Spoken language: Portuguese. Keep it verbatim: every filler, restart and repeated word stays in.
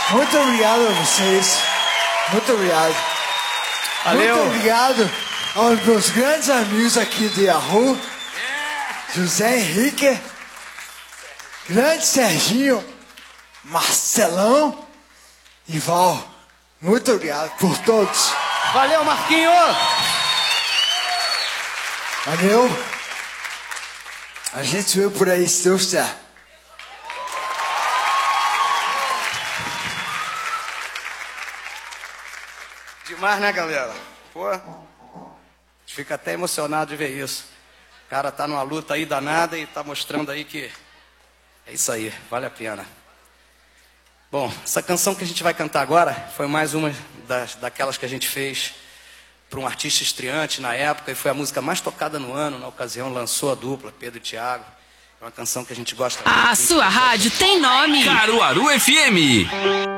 Muito obrigado a vocês. Muito obrigado. Valeu. Muito obrigado aos meus grandes amigos aqui de Yahoo. José Henrique, grande Serginho, Marcelão e Val. Muito obrigado por todos. Valeu, Marquinho. Valeu. A gente se vê por aí, se Deus quiser. Demais, né, galera? Pô, fica até emocionado de ver isso. O cara tá numa luta aí danada e tá mostrando aí que é isso aí, vale a pena. Bom, essa canção que a gente vai cantar agora foi mais uma das, daquelas que a gente fez para um artista estreante na época e foi a música mais tocada no ano. Na ocasião lançou a dupla, Pedro e Thiago. É uma canção que a gente gosta muito. A sua rádio tem nome. Caruaru F M.